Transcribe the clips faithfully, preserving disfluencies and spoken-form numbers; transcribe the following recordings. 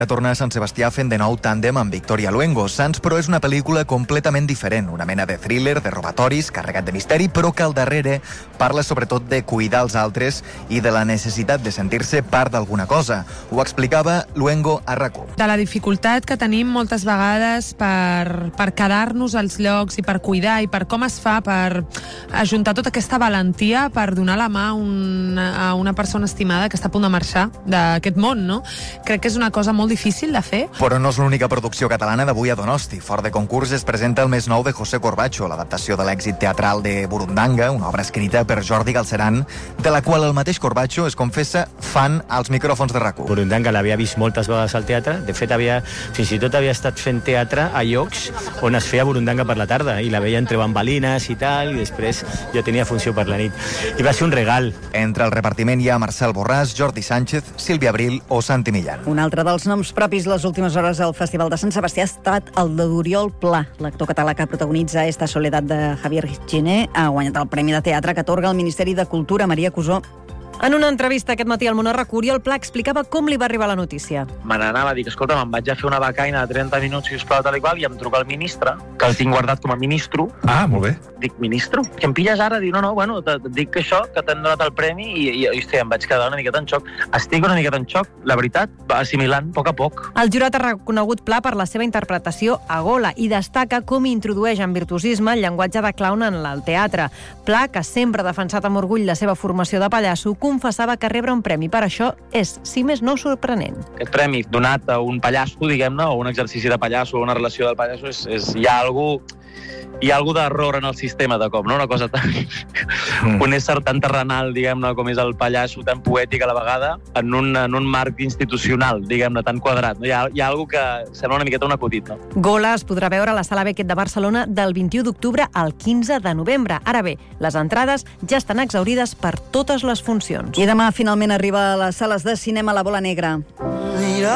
Torna a Sant Sebastià fent de nou tàndem amb Victoria Luengo. Sants, però, és una pel·lícula completament diferent, una mena de thriller, de robatoris, carregat de misteri, però que al darrere parla sobretot de cuidar els altres i de la necessitat de sentir-se part d'alguna cosa. Ho explicava Luengo a RAC u. De la dificultat que tenim moltes vegades per, per quedar-nos als llocs i per cuidar i per com es fa per ajuntar tota aquesta valentia per donar la mà a una, a una persona estimada que està a punt de marxar d'aquest món, no? Crec que és una cosa molt difícil de fer. Però no és l'única producció catalana d'avui a Donosti. Fora de concurs es presenta el més nou de José Corbacho, l'adaptació de l'èxit teatral de Burundanga, una obra escrita per Jordi Galceran, de la qual el mateix Corbacho es confessa fan als micròfons de RAC u. Burundanga l'havia vist moltes vegades al teatre. De fet, havia, fins i tot havia estat fent teatre a llocs on es feia Burundanga per la tarda i la veia entre bambalines i tal, i després jo tenia funció per la nit. I va ser un regal. Entre el repartiment hi ha Marcel Borràs, Jordi Sánchez, Sílvia Abril o Santi Millán. Un altre dels noms propis les últimes hores al Festival de Sant Sebastià ha estat el d'Oriol Pla. L'actor català que protagonitza Esta Soledat de Javier Giné ha guanyat el Premi de Teatre que atorga el Ministeri de Cultura. Maria Cusó. En una entrevista aquest matí al Món a RAC u, Oriol Pla explicava com li va arribar la notícia. Me n'anava a dir que, escolta, me'n vaig a fer una becaina de trenta minuts, sisplau, tal i qual, i em truca el ministre, que el tinc guardat com a ministro. Ah, molt bé. Dic, ministro? Que em pilles ara? Diu, no, no, bueno, et dic que això, que t'han donat el premi, i, i, i hosti, em vaig quedar una miqueta en xoc. Estic una miqueta en xoc, la veritat, assimilant a poc a poc. El jurat ha reconegut Pla per la seva interpretació a Gola i destaca com introdueix en virtuosisme el llenguatge de clown en el teatre. Pla, que sempre ha defensat amb orgull la seva formació de pallasso, confessava que rebre un premi per això és, si més no, sorprenent. Aquest premi donat a un pallasso, diguem-ne, o un exercici de pallasso, o una relació del pallasso, és, és, hi ha algú... hi ha alguna d'error en el sistema de cop, no? Una cosa tan... Mm. Un ésser tan terrenal, diguem-ne, com és el pallasso, tan poètic a la vegada, en un, en un marc institucional, diguem-ne, tan quadrat. No? Hi ha, hi ha alguna que sembla una miqueta un acudit, no? Gola es podrà veure a la Sala Beckett de Barcelona del vint-i-u d'octubre al quinze de novembre. Ara bé, les entrades ja estan exaurides per totes les funcions. I demà finalment arriba a les sales de cinema La Bola Negra. Mira.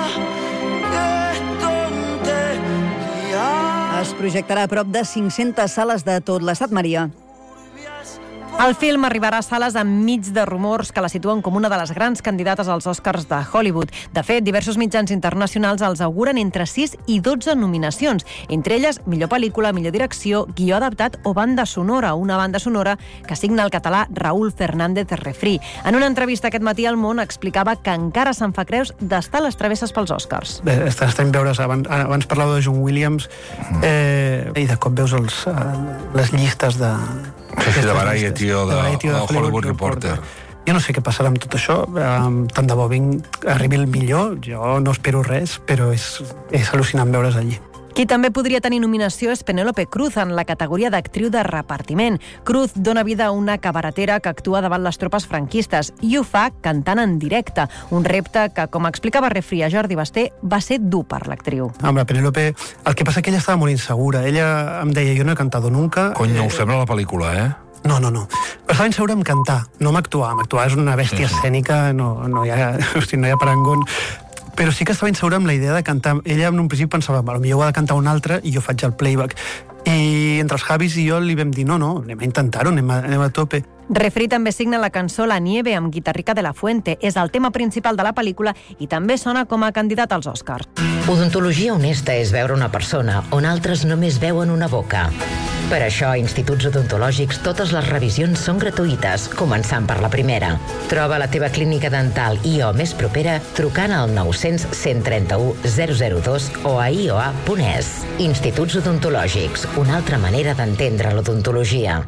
Es projectarà a prop de cinc-centes sales de tot l'estat, Maria. El film arribarà a sales enmig de rumors que la situen com una de les grans candidates als Oscars de Hollywood. De fet, diversos mitjans internacionals els auguren entre sis i dotze nominacions, entre elles millor pel·lícula, millor direcció, guió adaptat o banda sonora, una banda sonora que signa el català Raúl Fernández Refrí. En una entrevista aquest matí al Món explicava que encara se'n fa creus d'estar a les travesses pels Oscars. Bé, està estrany veure's, abans, abans parlàveu de John Williams, eh, i de cop veus els, les llistes de... Sí, sí, de Variety o de, de, de, de Hollywood Reporter. Jo no sé què passarà amb tot això. Um, tant de bo vinc, arribi el millor. Jo no espero res, però és, és al·lucinant veure's allí. Qui també podria tenir nominació és Penélope Cruz en la categoria d'actriu de repartiment. Cruz dona vida a una cabaretera que actua davant les tropes franquistes i ho fa cantant en directe, un repte que, com explicava Refrí a Jordi Basté, va ser dur per l'actriu. Amb la Penélope, el que passa que ella estava molt insegura. Ella em deia, jo no he cantado nunca. Cony, no ho sembla la pel·lícula, eh? No, no, no. Estava insegura en cantar, no m'actuar. M'actuar és una bèstia sí, sí. escènica, no, no, hi ha, hosti, no hi ha parangón. Però sí que estava insegura amb la idea de cantar. Ella en un principi pensava, potser ho ha de cantar un altre i jo faig el playback. I entre els Javis i jo li vam dir, no, no, anem a intentar-ho, anem, anem a tope. Refrí també signa la cançó La Nieve amb Guitarrica de la Fuente. És el tema principal de la pel·lícula i també sona com a candidat als Oscars. Odontologia honesta és veure una persona on altres només veuen una boca. Per això, a Instituts Odontològics, totes les revisions són gratuïtes, començant per la primera. Troba la teva clínica dental I O més propera trucant al nou cents, cent trenta-u, zero zero dos o a i o a punt es. Instituts Odontològics, una altra manera d'entendre l'odontologia.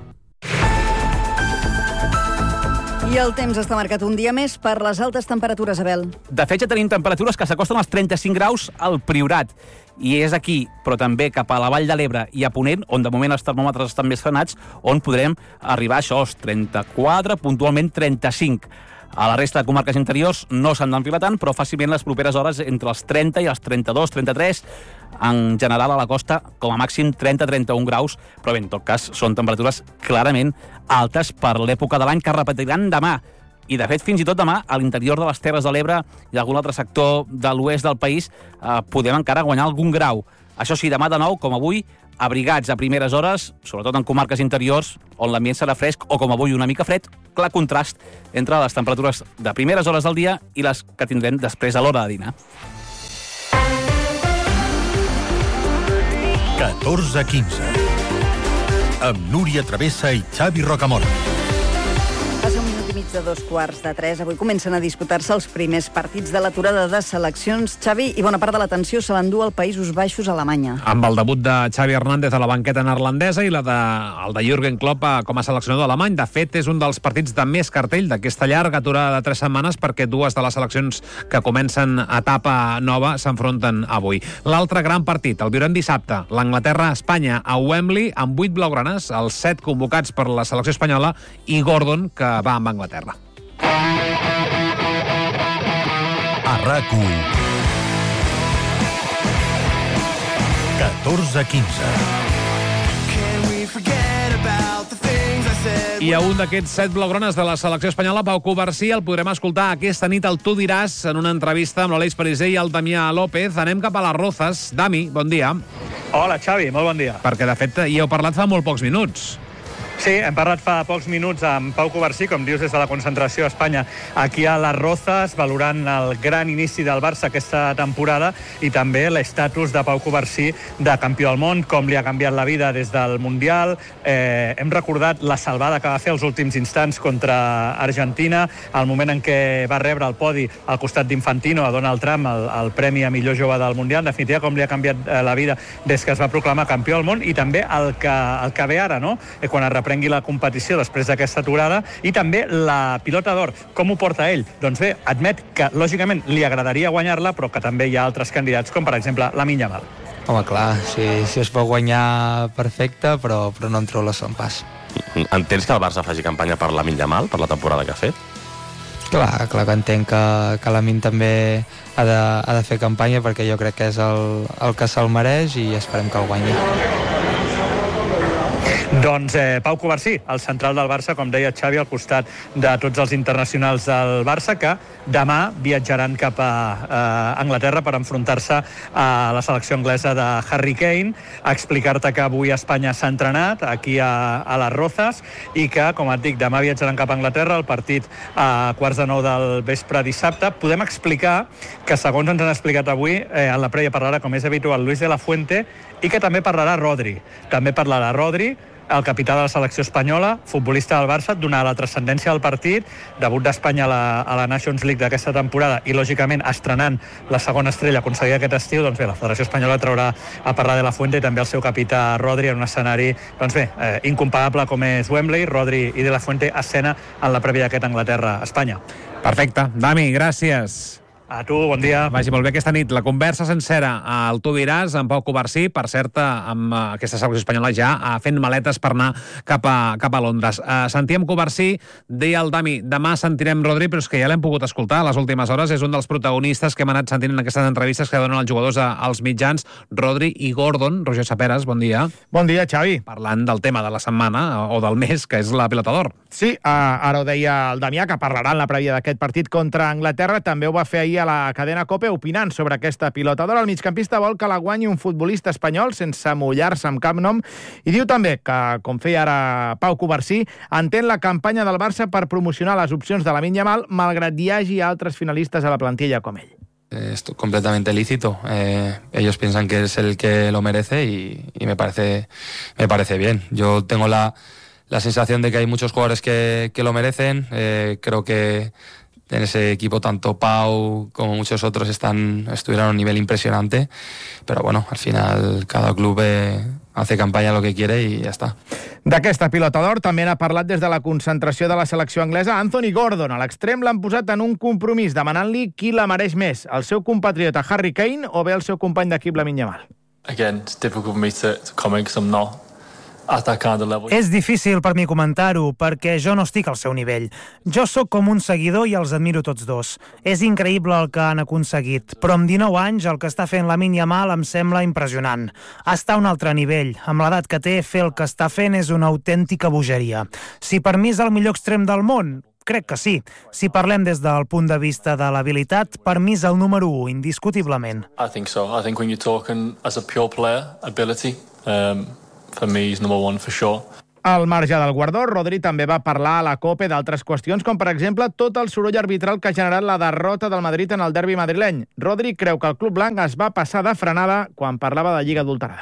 I el temps està marcat un dia més per les altes temperatures, Abel. De fet, ja tenim temperatures que s'acosten als trenta-cinc graus al Priorat. I és aquí, però també cap a la Vall de l'Ebre i a Ponent, on de moment els termòmetres estan més frenats, on podrem arribar a això, als trenta-quatre, puntualment trenta-cinc. A la resta de comarques interiors no s'han d'enfilar tant, però fàcilment les properes hores entre els trenta i els trenta-dos, trenta-tres, en general a la costa com a màxim trenta a trenta-un graus, però bé, en tot cas són temperatures clarament altes per l'època de l'any que repetiran demà. I, de fet, fins i tot demà, a l'interior de les Terres de l'Ebre i algun altre sector de l'oest del país, eh, podem encara guanyar algun grau. Això sí, demà de nou, com avui, abrigats a primeres hores, sobretot en comarques interiors, on l'ambient serà fresc o, com avui, una mica fred, clar contrast entre les temperatures de primeres hores del dia i les que tindrem després a l'hora de dinar. catorze quinze. Amb Núria Travessa i Xavi Rocamora. Passa un minut i mig de dos quarts de tres. Avui comencen a disputar-se els primers partits de l'aturada de seleccions. Xavi, i bona part de l'atenció se l'endú al Països Baixos a Alemanya. Amb el debut de Xavi Hernández a la banqueta neerlandesa i la de, el de Jürgen Klopp com a seleccionador alemany. De fet, és un dels partits de més cartell d'aquesta llarga aturada de tres setmanes perquè dues de les seleccions que comencen etapa nova s'enfronten avui. L'altre gran partit el viurem dissabte. L'Anglaterra-Espanya a Wembley amb vuit blaugranes, els set convocats per la selecció espanyola i Gordon, que va amb Anglaterra. A RAC u. catorze quinze. I a un d'aquests set blaugranes de la selecció espanyola, Pau Covarsí, el podrem escoltar aquesta nit al Tu diràs en una entrevista amb l'Aleix Pariser i el Damià López. Anem cap a les Rozas. Dami, bon dia. Hola, Xavi, molt bon dia. Perquè, de fet, hi heu parlat fa molt pocs minuts. Sí, hem parlat fa pocs minuts amb Pau Covarsí, com dius, des de la concentració a Espanya, aquí a les Rozas, valorant el gran inici del Barça aquesta temporada i també l'estatus de Pau Covarsí de campió del món, com li ha canviat la vida des del Mundial. Eh, hem recordat la salvada que va fer els últims instants contra Argentina, el moment en què va rebre el podi al costat d'Infantino, a Donald Trump, el, el premi a millor jove del Mundial. En definitiva, com li ha canviat eh, la vida des que es va proclamar campió del món, i també el que, el que ve ara, no? Eh, quan es prengui la competició després d'aquesta aturada, i també la pilota d'or. Com ho porta ell? Doncs bé, admet que lògicament li agradaria guanyar-la, però que també hi ha altres candidats, com per exemple Lamine Yamal. Home, clar, si, si es pot guanyar, perfecte, però, però no em treu la son pas. Entens que el Barça faci campanya per Lamine Yamal, per la temporada que ha fet? Clar, clar que entenc que, que Lamine també ha de, ha de fer campanya, perquè jo crec que és el, el que se'l mereix i esperem que el guanyi. Doncs eh, Pau Covarsí, el central del Barça, com deia Xavi, al costat de tots els internacionals del Barça, que demà viatjaran cap a eh, Anglaterra per enfrontar-se a la selecció anglesa de Harry Kane. Explicar-te que avui Espanya s'ha entrenat aquí a, a les Rozas i que, com et dic, demà viatjaran cap a Anglaterra, el partit a quarts de nou del vespre dissabte. Podem explicar que, segons ens han explicat avui, eh, en la prèvia parlarà, com és habitual, Luis de la Fuente, i que també parlarà Rodri. També parlarà Rodri, el capità de la selecció espanyola, futbolista del Barça, donarà la transcendència del partit, debut d'Espanya a la, a la Nations League d'aquesta temporada i, lògicament, estrenant la segona estrella aconseguida aquest estiu. Doncs bé, la Federació Espanyola traurà a parlar de la Fuente i també el seu capità Rodri en un escenari, doncs bé, eh, incomparable com és Wembley. Rodri i de la Fuente escena en la prèvia d'aquest Anglaterra-Espanya. Perfecte. Dami, gràcies. A tu, bon dia. Vagi molt bé aquesta nit. La conversa sencera al Tu diràs amb Pau Covarsí, per cert, amb aquesta selecció espanyola ja fent maletes per anar cap a, cap a Londres. Uh, sentíem Covarsí, deia el Dami, demà sentirem Rodri, però és que ja l'hem pogut escoltar a les últimes hores. És un dels protagonistes que hem anat sentint en aquestes entrevistes que donen els jugadors a, als mitjans. Rodri i Gordon. Roger Saperas, bon dia. Bon dia, Xavi. Parlant del tema de la setmana o del mes, que és la pilota d'or. Sí, uh, ara ho deia el Damià, que parlarà en la prèvia d'aquest partit contra Anglaterra. També ho va fer ahir a la cadena COPE opinant sobre aquesta pilota d'or. El migcampista vol que la guanyi un futbolista espanyol sense mullar-se amb cap nom i diu també que, com feia ara Pau Covarsí, entén la campanya del Barça per promocionar les opcions de Lamine Yamal, malgrat hi hagi altres finalistes a la plantilla com ell. Es completamente lícito. Eh, ellos piensan que es el que lo merece y, y me parece me parece bien. Yo tengo la, la sensación de que hay muchos jugadores que, que lo merecen. Eh, creo que en ese equipo tanto Pau como muchos otros están estuvieron a un nivel impresionante, pero bueno, al final cada club eh, hace campanya lo que quiere i ja està. D'aquesta pilota d'or també n'ha parlat des de la concentració de la selecció anglesa Anthony Gordon. A l'extrem l'han posat en un compromís demanant-li qui la mereix més, el seu compatriota Harry Kane o bé el seu company d'equip Lamine Yamal. Again, it's difficult for me to, to comment because I'm not at that kind of level. És difícil per mi comentar-ho, perquè jo no estic al seu nivell. Jo sóc com un seguidor i els admiro tots dos. És increïble el que han aconseguit, però amb dinou anys el que està fent Lamine Yamal em sembla impressionant. Està a un altre nivell. Amb l'edat que té, fer el que està fent és una autèntica bogeria. Si per mi és el millor extrem del món, crec que sí. Si parlem des del punt de vista de l'habilitat, per mi és el número u, indiscutiblement. I think so. I think when you're talking as a pure player, ability, um, for me he's number one for sure. Al marge del guardó, Rodri també va parlar a la COPE d'altres qüestions, com per exemple tot el soroll arbitral que ha generat la derrota del Madrid en el derbi madrileny. Rodri creu que el club blanc es va passar de frenada quan parlava de Lliga adulterada.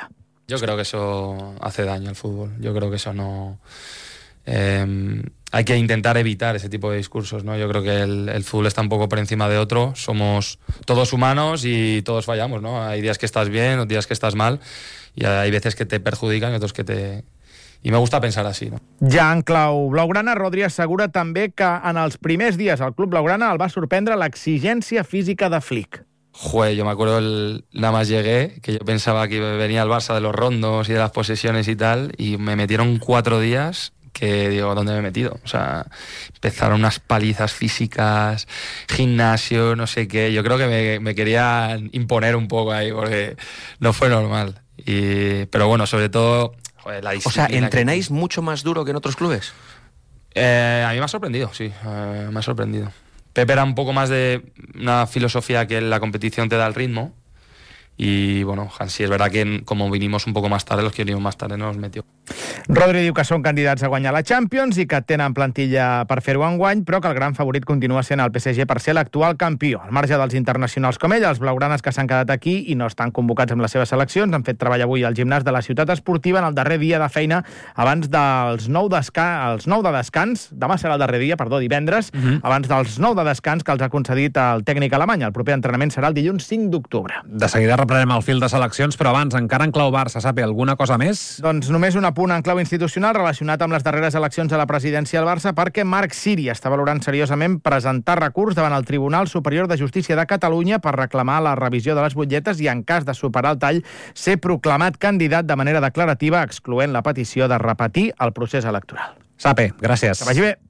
Yo creo que eso hace daño al fútbol. Yo creo que eso no... Eh, hay que intentar evitar ese tipo de discursos, ¿no? Yo creo que el, el fútbol está un poco por encima de otro. Somos todos humanos y todos fallamos, ¿no? Hay días que estás bien, días que estás mal, y hay veces que te perjudican y otros que te... I me gusta pensar així, no? Ja en clau blaugrana, Rodri assegura també que en els primers dies al club blaugrana el va sorprendre l'exigència física de Flick. Joder, yo me acuerdo el, nada más llegué, que yo pensaba que venía el Barça de los rondos y de las posesiones y tal, y me metieron cuatro días que digo, ¿dónde me he metido? O sea, empezaron unas palizas físicas, gimnasio, no sé qué. Yo creo que me, me querían imponer un poco ahí, porque no fue normal. Y, pero bueno, sobre todo... Joder, la o sea, ¿entrenáis que... mucho más duro que en otros clubes? Eh, a mí me ha sorprendido, sí, eh, me ha sorprendido. Pepe era un poco más de una filosofía que la competición te da el ritmo. Y bueno, sí, es verdad que como vinimos un poco más tarde, los que vinimos más tarde no nos metió. Rodri diu que són candidats a guanyar la Champions i que tenen plantilla per fer-ho enguany, però que el gran favorit continua sent el P S G per ser l'actual campió. Al marge dels internacionals com ell, els blaugranes que s'han quedat aquí i no estan convocats amb les seves seleccions han fet treball avui al gimnàs de la ciutat esportiva en el darrer dia de feina abans dels nou, desca... els nou de descans, demà serà el darrer dia, perdó, divendres, uh-huh. abans dels nou de descans que els ha concedit el tècnic alemany. El proper entrenament serà el dilluns cinc d'octubre. De seguida reprenem el fil de seleccions, però abans, encara en clau Barça, sap alguna cosa més? Doncs només un apunt en clau institucional relacionat amb les darreres eleccions a la presidència del Barça, perquè Marc Siri està valorant seriosament presentar recurs davant el Tribunal Superior de Justícia de Catalunya per reclamar la revisió de les butlletes i, en cas de superar el tall, ser proclamat candidat de manera declarativa, excloent la petició de repetir el procés electoral. Sape, gràcies. Que vagi bé.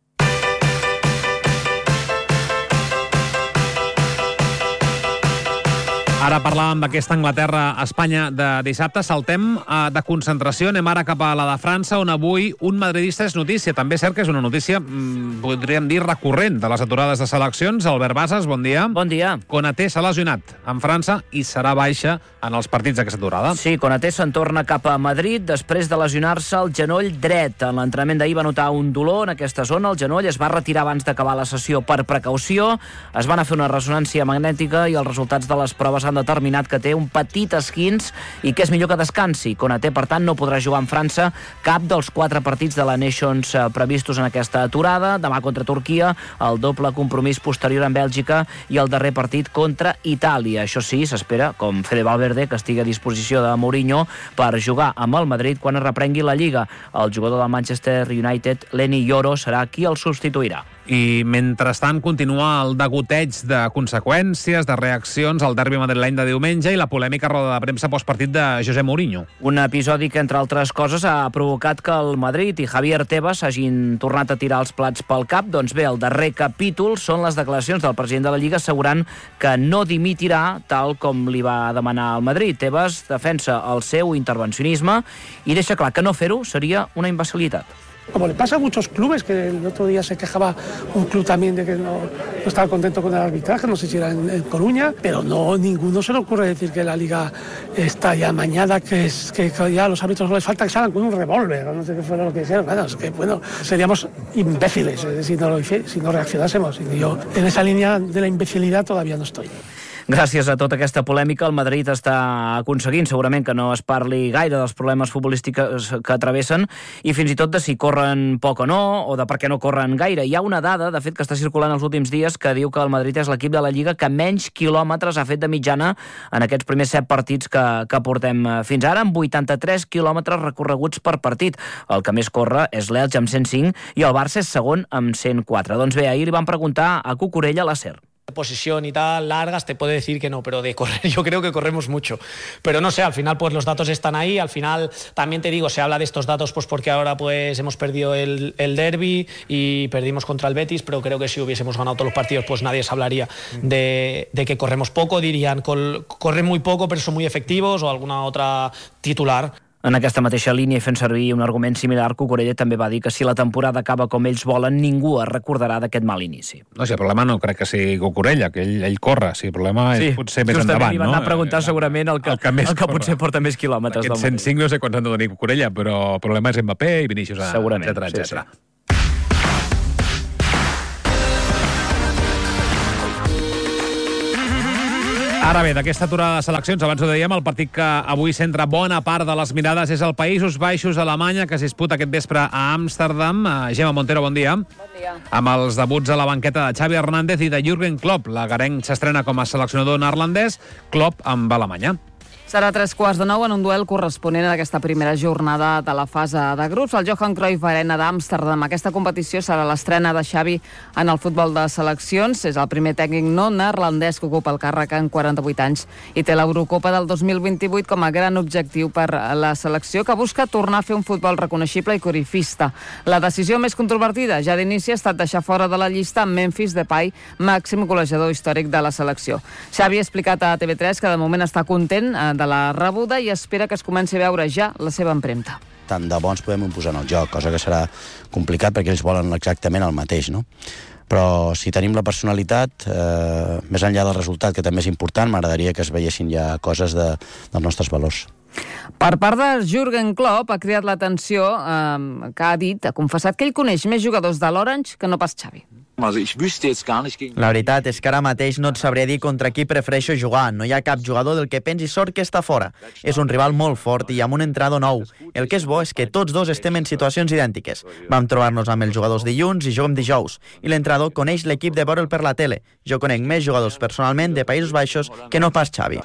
Ara parlàvem d'aquesta Anglaterra-Espanya de dissabte. Saltem de concentració. Anem ara cap a la de França, on avui un madridista és notícia. També és cert que és una notícia, podríem dir, recurrent de les aturades de seleccions. Albert Bassas, bon dia. Bon dia. Konaté s'ha lesionat en França i serà baixa en els partits d'aquesta aturada. Sí, Konaté se'n torna cap a Madrid després de lesionar-se el genoll dret. En l'entrenament d'ahir va notar un dolor en aquesta zona. El genoll es va retirar abans d'acabar la sessió per precaució. Es van a fer una ressonància magnètica i els resultats de les proves han determinat que té un petit esquinç i que és millor que descansi. Konaté, per tant, no podrà jugar en França cap dels quatre partits de la Nations previstos en aquesta aturada. Demà contra Turquia, el doble compromís posterior en Bèlgica i el darrer partit contra Itàlia. Això sí, s'espera, com Fede Valverde, que estigui a disposició de Mourinho per jugar amb el Madrid quan es reprengui la Lliga. El jugador del Manchester United, Lenny Yoro, serà qui el substituirà. I, mentrestant, continua el degoteig de conseqüències, de reaccions al derbi madrileny de diumenge i la polèmica roda de premsa postpartit de José Mourinho. Un episodi que, entre altres coses, ha provocat que el Madrid i Javier Tebas hagin tornat a tirar els plats pel cap. Doncs bé, el darrer capítol són les declaracions del president de la Lliga assegurant que no dimitirà tal com li va demanar el Madrid. Tebas defensa el seu intervencionisme i deixa clar que no fer-ho seria una imbecilitat. Como le pasa a muchos clubes, que el otro día se quejaba un club también de que no, no estaba contento con el arbitraje, no sé si era en, en Coruña, pero no, ninguno se le ocurre decir que la Liga está ya mañana, que, es, que ya a los árbitros no les falta que salgan con un revólver, no sé qué fue lo que dijeron. Bueno, es que bueno, seríamos imbéciles eh, si, no lo, si no reaccionásemos. Y yo en esa línea de la imbecilidad todavía no estoy. Gràcies a tota aquesta polèmica, el Madrid està aconseguint segurament que no es parli gaire dels problemes futbolístics que travessen i fins i tot de si corren poc o no, o de per què no corren gaire. Hi ha una dada, de fet, que està circulant els últims dies que diu que el Madrid és l'equip de la Lliga que menys quilòmetres ha fet de mitjana en aquests primers set partits que, que portem fins ara, amb vuitanta-tres quilòmetres recorreguts per partit. El que més corre és l'Elx amb cent cinc i el Barça és segon amb cent quatre. Doncs bé, ahir li van preguntar a Cucurella a la SER. Posesión y tal, largas, te puede decir que no, pero de correr yo creo que corremos mucho. Pero no sé, al final pues los datos están ahí, al final también te digo, se habla de estos datos pues porque ahora pues hemos perdido el, el derbi y perdimos contra el Betis, pero creo que si hubiésemos ganado todos los partidos pues nadie se hablaría de, de que corremos poco, dirían col, corren muy poco pero son muy efectivos o alguna otra titular. En aquesta mateixa línia i fent servir un argument similar, Cucurella també va dir que si la temporada acaba com ells volen, ningú es recordarà d'aquest mal inici. No, si el problema no crec que sigui Cucurella, que ell, ell corre, si el problema és sí, potser més endavant. Sí, justament li van anar a preguntar segurament el que, el que, el que potser porta més quilòmetres. Aquest cent cinc no sé quants han de tenir Cucurella, però el problema és Mbappé i Vinícius, etcètera, etcètera. Sí, sí. Ara bé, d'aquesta aturada de seleccions, abans ho dèiem, el partit que avui centra bona part de les mirades és el Països Baixos, Alemanya, que es disputa aquest vespre a Amsterdam. Gemma Montero, bon dia. Bon dia. Amb els debuts a la banqueta de Xavi Hernández i de Jürgen Klopp. L'agarenc s'estrena com a seleccionador neerlandès, Klopp amb Alemanya. Serà tres quarts de nou en un duel corresponent a aquesta primera jornada de la fase de grups. El Johan Cruyff Arena d'Amsterdam. Aquesta competició serà l'estrena de Xavi en el futbol de seleccions. És el primer tècnic no neerlandès que ocupa el càrrec en quaranta-vuit anys i té l'Eurocopa del dos mil vint-i-vuit com a gran objectiu per la selecció, que busca tornar a fer un futbol reconeixible i corifista. La decisió més controvertida ja d'inici ha estat deixar fora de la llista Memphis Depay, màxim golejador històric de la selecció. Xavi ha explicat a T V tres que de moment està content de la rebuda i espera que es comenci a veure ja la seva empremta. Tant de bons podem imposar en el joc, cosa que serà complicat perquè ells volen exactament el mateix, no? Però si tenim la personalitat, eh, més enllà del resultat, que també és important, m'agradaria que es veiessin ja coses de, dels nostres valors. Per part de Jürgen Klopp ha cridat l'atenció eh, que ha dit, ha confessat que ell coneix més jugadors de l'Orange que no pas Xavi. La veritat és que ara mateix no et sabré dir contra qui prefereixo jugar. No hi ha cap jugador del que pensi sort que està fora. És un rival molt fort i amb un entrenador nou. El que és bo és que tots dos estem en situacions idèntiques. Vam trobar-nos amb els jugadors dilluns i juguem dijous. I l'entrenador coneix l'equip de veure'l per la tele. Jo conec més jugadors personalment de Països Baixos que no pas Xavi.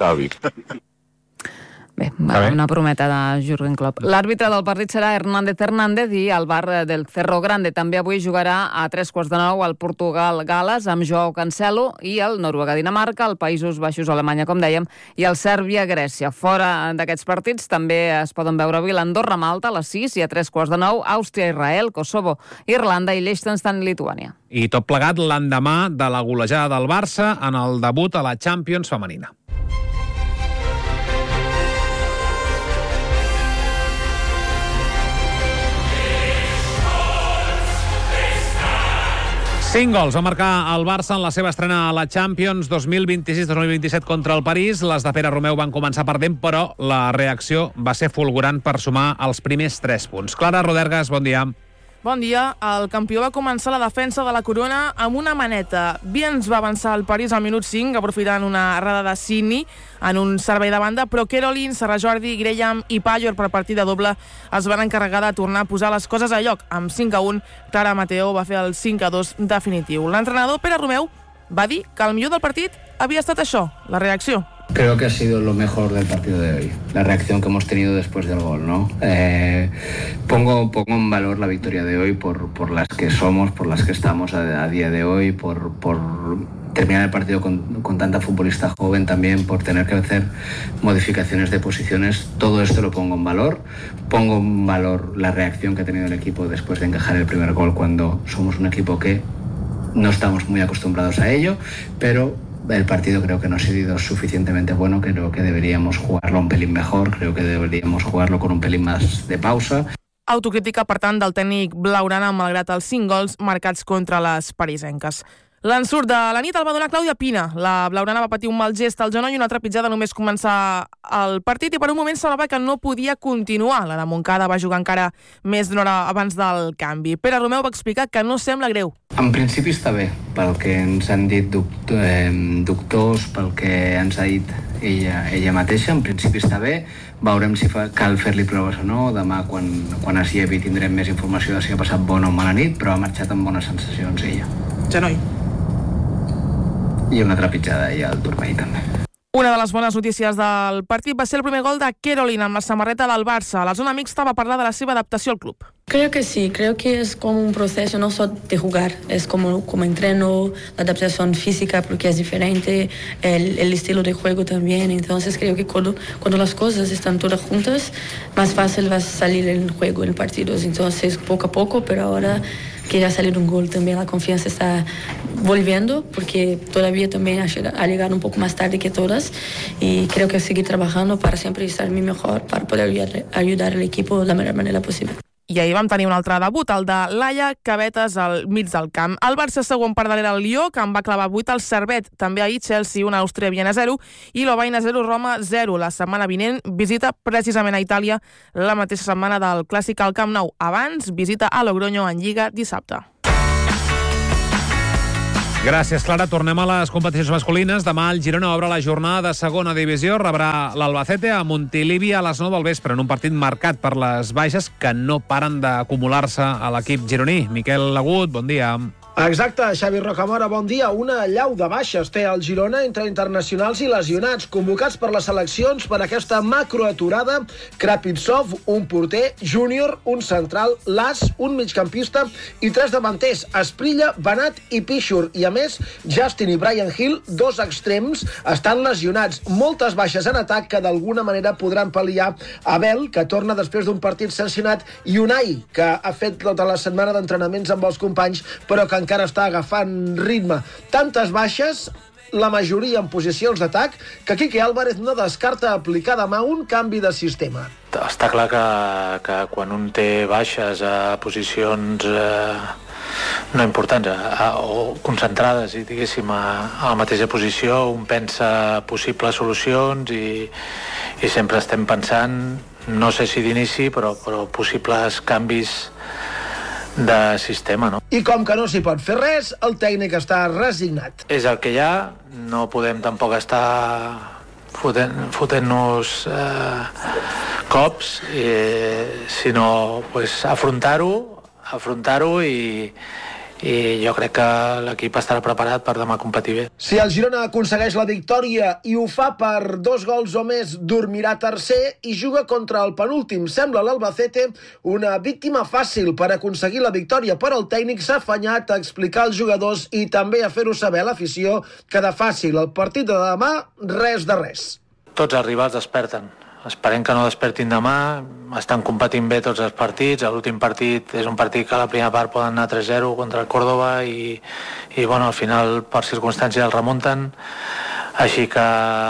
Bé, una prometa de Jürgen Klopp. L'àrbitre del partit serà Hernández Hernández i el bar del Cerro Grande també avui jugarà a tres quarts de nou al Portugal-Gales amb Joao Cancelo i el Noruega-Dinamarca, el Països Baixos-Alemanya, com dèiem, i el Sèrbia-Grècia. Fora d'aquests partits també es poden veure avui l'Andorra-Malta a les sis i a tres quarts de nou Àustria-Israel, Kosovo, Irlanda i Liechtenstein-Lituània. I tot plegat l'endemà de la golejada del Barça en el debut a la Champions femenina. Cinc gols va marcar el Barça en la seva estrena a la Champions dos mil vint-i-sis dos mil vint-i-set contra el París. Les de Pere Romeu van començar perdent, però la reacció va ser fulgurant per sumar els primers tres punts. Clara Rodergas, bon dia. Bon dia. El campió va començar la defensa de la corona amb una maneta. Viens va avançar el París al minut cinc, aprofitant una errada de Sidney en un servei de banda, però Caroline, Serra Jordi, Graham i Pallor per partida doble es van encarregar de tornar a posar les coses a lloc. Amb cinc a un, Clara Mateo va fer el cinc a dos definitiu. L'entrenador Pere Romeu va dir que el millor del partit havia estat això, la reacció. Creo que ha sido lo mejor del partido de hoy, la reacción que hemos tenido después del gol, ¿no? Eh, pongo, pongo en valor la victoria de hoy por, por las que somos, por las que estamos a, a día de hoy, por, por terminar el partido con, con tanta futbolista joven también, por tener que hacer modificaciones de posiciones. Todo esto lo pongo en valor. Pongo en valor la reacción que ha tenido el equipo después de encajar el primer gol, cuando somos un equipo que no estamos muy acostumbrados a ello, pero el partido creo que no ha sido suficientemente bueno, creo que deberíamos jugarlo un pelín mejor, creo que deberíamos jugarlo con un pelín más de pausa. Autocrítica, per tant, del tècnic blaugrana, malgrat els cinc gols marcats contra les parisenques. L'ensurt de la nit el va donar Clàudia Pina. La blaugrana va patir un mal gest al genoll i una trepitjada només començar el partit i per un moment semblava que no podia continuar. La de Montcada va jugar encara més d'una hora abans del canvi. Pere Romeu va explicar que no sembla greu. En principi està bé, pel que ens han dit doctor, eh, doctors, pel que ens ha dit ella, ella mateixa. En principi està bé. Veurem si fa, cal fer-li proves o no. Demà, quan, quan es llevi, tindrem més informació de si ha passat bona o mala nit, però ha marxat amb bones sensacions ella. Genoll. I una trepitjada ja al turmell també. Una de les bones notícies del partit va ser el primer gol de Caroline amb la samarreta del Barça. A la zona mixta va parlar de la seva adaptació al club. Creo que sí, creo que es como un proceso no solo de jugar, es como, como entreno, la adaptación física porque es diferente, el, el estilo de juego también, entonces creo que cuando, cuando las cosas están todas juntas, más fácil va a salir el juego en partidos, entonces poco a poco, pero ahora que ya ha salido un gol también la confianza está volviendo, porque todavía también ha llegado un poco más tarde que todas, y creo que seguir trabajando para siempre estar mi mejor, para poder ayudar, ayudar al equipo de la mejor manera posible. I ahir vam tenir un altre debut, el de Laia Cabetes al mig del camp. El Barça segon per darrere el Lió, que en va clavar vuit al Servet. També ahir Chelsea, una Àustria Viena zero i l'Ovaina zero, Roma zero. La setmana vinent visita precisament a Itàlia la mateixa setmana del Clàssic al Camp Nou. Abans, visita a Logroño en Lliga dissabte. Gràcies, Clara. Tornem a les competicions masculines. Demà el Girona obre la jornada de segona divisió. Rebrà l'Albacete a Montilivi a les nou del vespre, en un partit marcat per les baixes que no paren d'acumular-se a l'equip gironí. Miquel Agut, bon dia. Exacte, Xavi Rocamora, bon dia. Una allau de baixes té el Girona entre internacionals i lesionats, convocats per les seleccions per aquesta macroaturada. Krapitsov, un porter, Júnior, un central, Las, un migcampista i tres davanters, Esprilla, Benat i Pichur. I a més, Justin i Brian Hill, dos extrems, estan lesionats. Moltes baixes en atac que d'alguna manera podran pal·liar Abel, que torna després d'un partit sancionat, i Unai, que ha fet tota la setmana d'entrenaments amb els companys, però que encara està agafant ritme. Tantes baixes, la majoria en posicions d'atac, que Quique Álvarez no descarta aplicar demà un canvi de sistema. Està clar que, que quan un té baixes a posicions eh, no importants a, o concentrades, i diguéssim, a, a la mateixa posició, un pensa possibles solucions i, i sempre estem pensant, no sé si d'inici, però, però possibles canvis de sistema, no? I com que no s'hi pot fer res, el tècnic està resignat. És el que hi ha, no podem tampoc estar fotent, fotent-nos eh, cops, eh, sinó pues, afrontar-ho, afrontar-ho i, i jo crec que l'equip estarà preparat per demà competir bé. Si el Girona aconsegueix la victòria i ho fa per dos gols o més, dormirà tercer i juga contra el penúltim. Sembla l'Albacete una víctima fàcil per aconseguir la victòria, però el tècnic s'ha afanyat a explicar als jugadors i també a fer-ho saber a l'afició que de fàcil el partit de demà, res de res. Tots els rivals desperten. Esperem que no despertin demà, estan competint bé tots els partits. L'últim partit és un partit que a la primera part poden anar tres zero contra el Córdoba i, i bueno, al final per circumstàncies el remunten, així que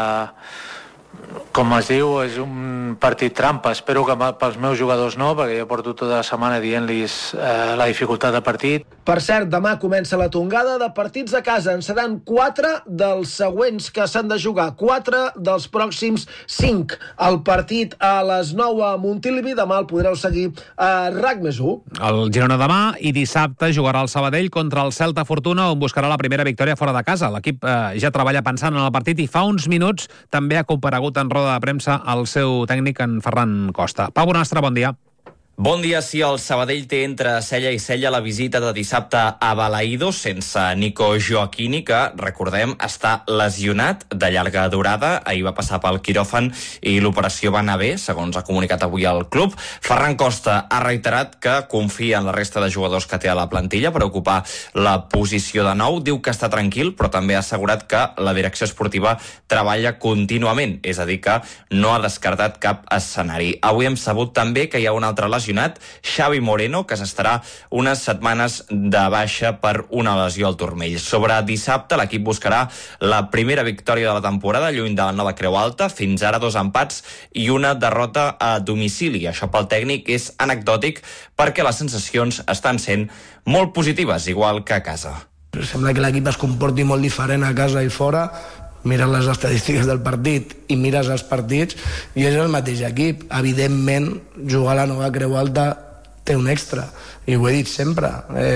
com es diu, és un partit trampa. Espero que pels meus jugadors no, perquè jo porto tota la setmana dient-los eh, la dificultat del partit. Per cert, demà comença la tongada de partits a casa. En seran quatre dels següents que s'han de jugar. Quatre dels pròxims cinc. El partit a les nou a Montilivi, demà el podreu seguir a RAC més u. El Girona demà i dissabte jugarà el Sabadell contra el Celta Fortuna, on buscarà la primera victòria fora de casa. L'equip eh, ja treballa pensant en el partit i fa uns minuts també ha comparegut en roda de premsa el seu tècnic, en Ferran Costa. Pau Bonastre, bon dia. Bon dia, sí, el Sabadell té entre cella i cella la visita de dissabte a Balaído sense Nico Joaquini, que, recordem, està lesionat de llarga durada. Ahir va passar pel quiròfan i l'operació va anar bé, segons ha comunicat avui el club. Ferran Costa ha reiterat que confia en la resta de jugadors que té a la plantilla per ocupar la posició de nou. Diu que està tranquil, però també ha assegurat que la direcció esportiva treballa contínuament, és a dir, que no ha descartat cap escenari. Avui hem sabut també que hi ha un altre lesionat, Xavi Moreno, que s'estarà unes setmanes de baixa per una lesió al turmell. Sobre dissabte, l'equip buscarà la primera victòria de la temporada lluny de la nova Creu Alta, fins ara dos empats i una derrota a domicili. Això pel tècnic és anecdòtic perquè les sensacions estan sent molt positives, igual que a casa. Sembla que l'equip es comporti molt diferent a casa i fora. Mires les estadístiques del partit i mires els partits i és el mateix equip. Evidentment, jugar a la nova Creu Alta té un extra, i ho he dit sempre,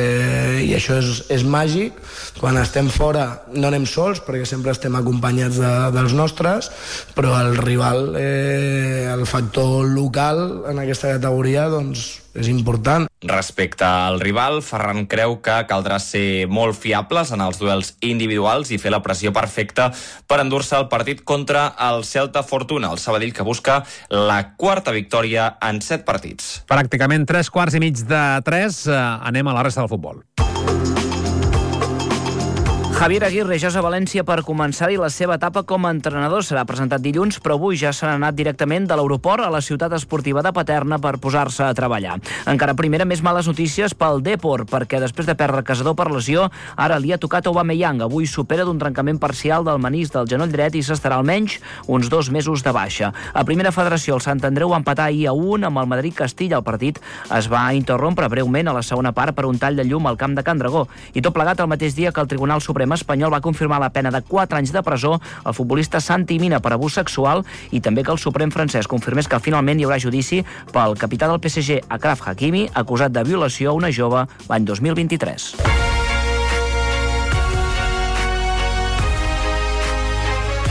eh, i això és, és màgic. Quan estem fora no anem sols, perquè sempre estem acompanyats de, dels nostres, però el rival, eh, el factor local en aquesta categoria, doncs és important. Respecte al rival, Ferran creu que caldrà ser molt fiables en els duels individuals i fer la pressió perfecta per endur-se el partit contra el Celta Fortuna, el Sabadell, que busca la quarta victòria en set partits. Pràcticament tres quarts i mig de tres. Eh, anem a la resta del futbol. Javier Aguirre ja és a València per començar-hi la seva etapa com a entrenador. Serà presentat dilluns, però avui ja s'ha anat directament de l'aeroport a la ciutat esportiva de Paterna per posar-se a treballar. Encara primera, més males notícies pel Depor, perquè després de perdre Casador per lesió, ara li ha tocat Aubameyang. Avui supera d'un trencament parcial del menís del genoll dret i s'estarà almenys uns dos mesos de baixa. A primera federació, el Sant Andreu va empatar ahir a un amb el Madrid-Castilla. El partit es va interrompre breument a la segona part per un tall de llum al camp de Can Dragó. I tot plegat el mateix dia que el Tribunal Suprem espanyol va confirmar la pena de quatre anys de presó al futbolista Santi Mina per abús sexual i també que el Suprem francès confirmés que finalment hi haurà judici pel capità del P S G, Achraf Hakimi, acusat de violació a una jove l'any dos mil vint-i-tres.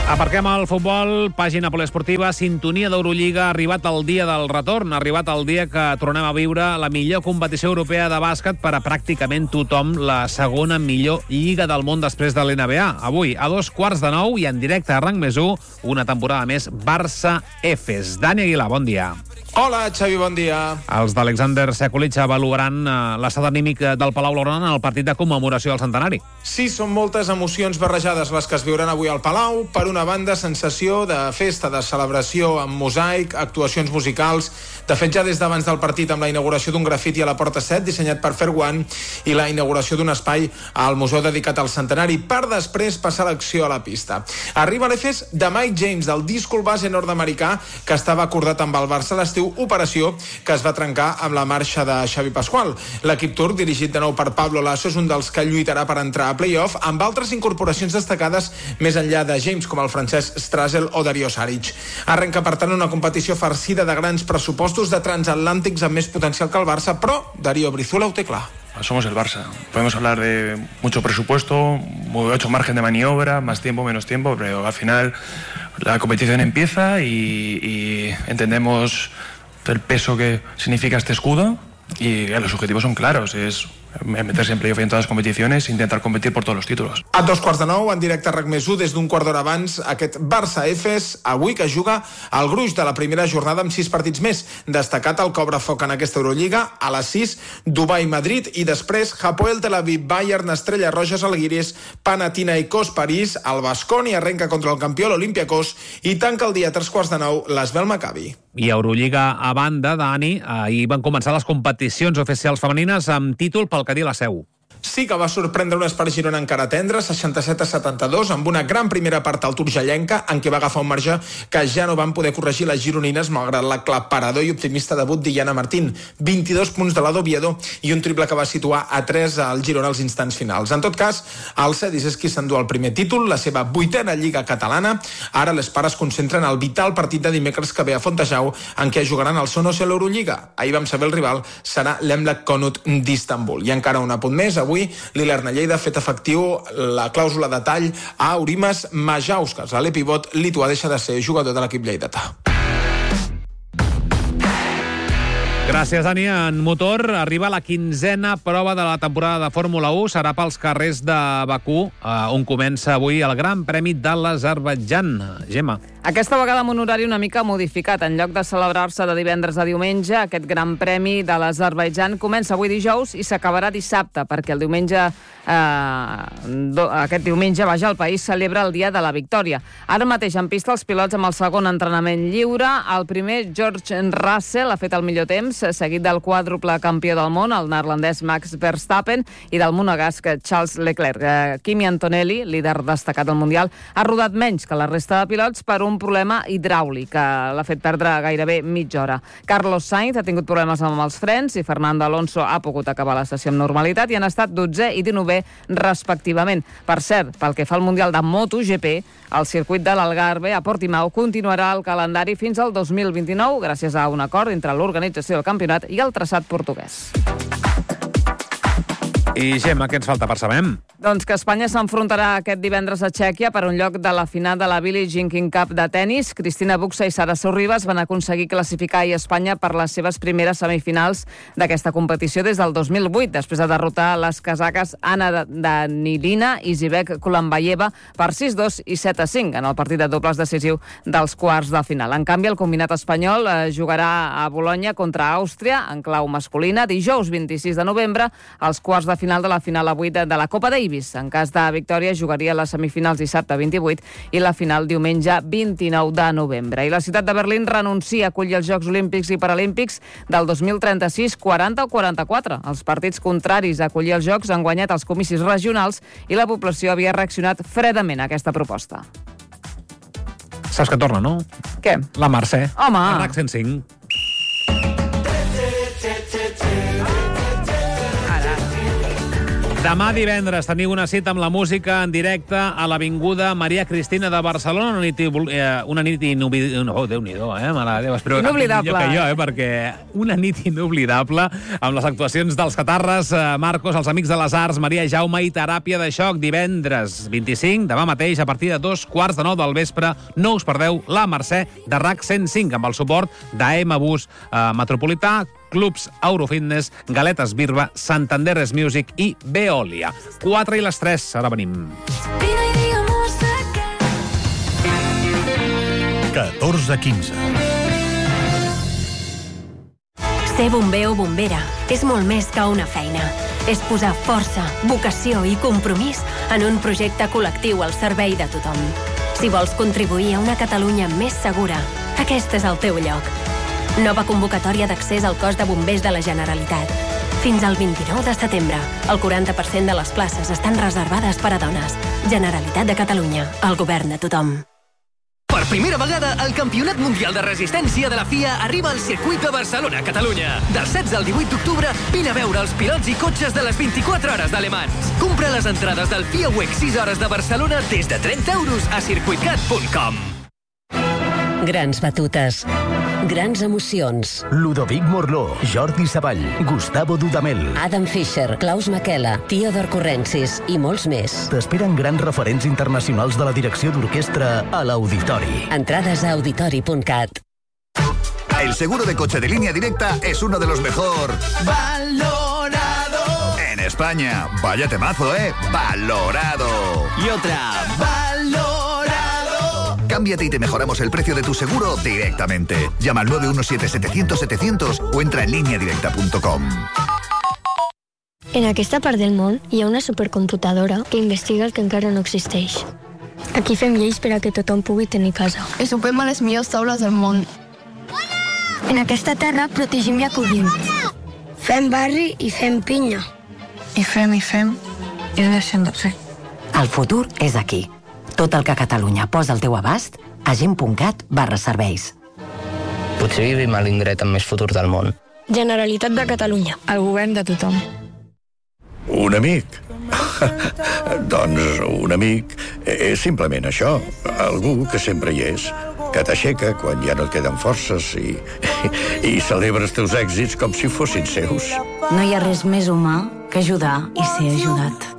Aparquem el futbol, pàgina poliesportiva, sintonia d'Eurolliga, ha arribat el dia del retorn, ha arribat el dia que tornem a viure la millor competició europea de bàsquet per a pràcticament tothom, la segona millor lliga del món després de l'N B A. Avui, a dos quarts de nou i en directe a Rang Més U, una temporada més Barça-Efes. Dani Aguilar, bon dia. Hola, Xavi, bon dia. Els d'Alexander Sekulic avaluaran l'estat anímic del Palau Blaugrana en el partit de commemoració del centenari. Sí, són moltes emocions barrejades les que es viuran avui al Palau. Per una banda, sensació de festa, de celebració amb mosaic, actuacions musicals. De fet, ja des d'abans del partit, amb la inauguració d'un grafiti a la Porta set, dissenyat per Fair One, i la inauguració d'un espai al museu dedicat al centenari, per després passar l'acció a la pista. Arriba l'Efes de Mike James, del discul base nord-americà, que estava acordat amb el Barça a l'estiu, operació que es va trencar amb la marxa de Xavi Pascual. L'equip turc, dirigit de nou per Pablo Lasso, és un dels que lluitarà per entrar a play-off, amb altres incorporacions destacades més enllà de James, com el francès Strazel o Dario Saric. Arrenca, per tant, una competició farcida de grans pressupostos, de transatlàntics amb més potencial que el Barça, però Darío Brizuela ho té clar. Somos el Barça. Podemos hablar de mucho presupuesto, mucho margen de maniobra, más tiempo, menos tiempo, pero al final la competición empieza y, y entendemos el peso que significa este escudo y los objetivos son claros, es meterse en playoff en todas las competiciones e intentar competir por todos los títulos. A dos quarts de nou, en directe a Rang Més U, des d'un quart d'hora abans, aquest Barça-Efes, avui que juga el gruix de la primera jornada amb sis partits més. Destacat el Cobra Foc en aquesta Eurolliga, a les sis, Dubai-Madrid, i després Hapoel Tel Aviv, Bayern, Estrella Roja, Žalgiris, Panathinaikos, París, el Baskonia arrenca contra el campió, l'Olympiakos, i tanca el dia a tres quarts de nou, l'Asvel Maccabi. I Eurolliga a banda, Dani, ahir van començar les competicions oficials femenines amb títol pel Cadí la Seu. Sí que va sorprendre un Espart Girona encara tendre, seixanta-set a setanta-dos, amb una gran primera part al turgellenca, en què va agafar un marge que ja no van poder corregir les gironines, malgrat l'aclaparador i optimista debut d'Iana Martín. vint-i-dos punts de l'Ado Oviedo i un triple que va situar a tres al Girona als instants finals. En tot cas, el Cedis és qui s'endú el primer títol, la seva vuitena lliga catalana. Ara l'Espart es concentra en el vital partit de dimecres que ve a Fontejau, en què jugaran el Sonos i l'Eurolliga. Ahir vam saber el rival serà l'Emlak Konut d'Istanbul. I encara un apunt més, avui l'Ilerna Lleida ha fet efectiu la clàusula de tall a Aurimas Majauskas. L'ale pivot lituà deixa de ser jugador de l'equip lleidatà. Gràcies, Dani. En motor arriba la quinzena prova de la temporada de Fórmula u. Serà pels carrers de Bakú, on comença avui el Gran Premi de l'Azerbaidjan. Gemma. Aquesta vegada amb un horari una mica modificat. En lloc de celebrar-se de divendres a diumenge, aquest Gran Premi de l'Azerbaidjan comença avui dijous i s'acabarà dissabte, perquè el diumenge, eh, do, aquest diumenge, vaja, el país celebra el Dia de la Victòria. Ara mateix en pista els pilots amb el segon entrenament lliure. El primer, George Russell, ha fet el millor temps, seguit del quàdruple campió del món, el neerlandès Max Verstappen, i del monegasc Charles Leclerc. Kimi Antonelli, líder destacat del Mundial, ha rodat menys que la resta de pilots per un problema hidràulic que l'ha fet perdre gairebé mitja hora. Carlos Sainz ha tingut problemes amb els frens i Fernando Alonso ha pogut acabar la sessió amb normalitat i han estat dotzè i dinovè respectivament. Per cert, pel que fa al Mundial de MotoGP, el circuit de l'Algarve a Portimao continuarà el calendari fins al dos mil vint-i-nou gràcies a un acord entre l'organització del campionat i el traçat portuguès. I, Gemma, què ens falta per saber? Doncs que Espanya s'enfrontarà aquest divendres a Txèquia per un lloc de la final de la Billie Jean King Cup de tennis. Cristina Buxa i Sara Sorribas van aconseguir classificar a Espanya per les seves primeres semifinals d'aquesta competició des del dos mil vuit, després de derrotar les casaques Anna Danilina i Zivek Kulambayeva per sis dos i set a cinc en el partit de dobles decisiu dels quarts de final. En canvi, el combinat espanyol eh, jugarà a Bolonya contra Àustria en clau masculina dijous vint-i-sis de novembre als quarts de final de la final a vuit de la Copa Davis. En cas de victòria, jugaria les semifinals dissabte vint-i-vuit i la final diumenge vint-i-nou de novembre. I la ciutat de Berlín renuncia a acollir els Jocs Olímpics i Paralímpics del dos mil trenta-sis, quaranta o quaranta-quatre. Els partits contraris a acollir els Jocs han guanyat els comicis regionals i la població havia reaccionat fredament a aquesta proposta. Saps que torna, no? Què? La Mercè. Home! A RAC cent cinc. Demà divendres teniu una cita amb la música en directe a l'Avinguda Maria Cristina de Barcelona, una nit, eh, una nit inoblidable. Oh, Déu-n'hi-do, eh? Mare de Déu, espero inoblidable. Que jo, eh? Perquè una nit inoblidable amb les actuacions dels Catarres, eh, Marcos, els Amics de les Arts, Maria Jaume i Teràpia de Xoc, divendres vint-i-cinc, demà mateix, a partir de dos quarts de nou del vespre. No us perdeu la Mercè de R A C cent cinc, amb el suport d'A M Bus eh, Metropolità, Clubs Eurofitness, Galetes Birba, Santander's Music i Veolia. quatre i les tres, ara venim. catorze quinze. Ser bomber o bombera és molt més que una feina. És posar força, vocació i compromís en un projecte col·lectiu al servei de tothom. Si vols contribuir a una Catalunya més segura, aquest és el teu lloc. Nova convocatòria d'accés al cos de bombers de la Generalitat. Fins al vint-i-nou de setembre, el quaranta per cent de les places estan reservades per a dones. Generalitat de Catalunya, el govern de tothom. Per primera vegada, el Campionat Mundial de Resistència de la F I A arriba al circuit de Barcelona, Catalunya. Del setze al divuit d'octubre, vine a veure els pilots i cotxes de les vint-i-quatre hores d'Ale Mans. Compra les entrades del F I A W E C sis hores de Barcelona des de trenta euros a circuitcat punt com. Grans batutes. Grans emocions. Ludovic Morló, Jordi Savall, Gustavo Dudamel, Adam Fischer, Klaus Makela, Theodor Currencis i molts més. T'esperen grans referents internacionals de la direcció d'orquestra a l'Auditori. Entrades a auditori punt cat. El seguro de coche de Línea Directa es uno de los mejor valorado en España. Vaya temazo, ¿eh? Valorado. Y otra, valorado. Cámbiate y te mejoramos el precio de tu seguro directamente. Llama al nueve uno siete setecientos setecientos o entra en línea directa punto com. En aquesta part del món hi ha una supercomputadora que investiga el que encara no existeix. Aquí fem lleis per a que tothom pugui tenir casa. I sopem a les millors taules del món. En aquesta terra protegim i acollim. Fem barri i fem pinya. I fem i fem i no deixem de fer. El futur és aquí. Tot el que Catalunya posa al teu abast a gent punt cat barra serveis. Potser vivim a l'indret amb més futur del món. Generalitat de Catalunya, el govern de tothom. Un amic? Doncs un amic és simplement això, algú que sempre hi és, que t'aixeca quan ja no et queden forces i, i celebra els teus èxits com si fossin seus. No hi ha res més humà que ajudar i ser ajudat.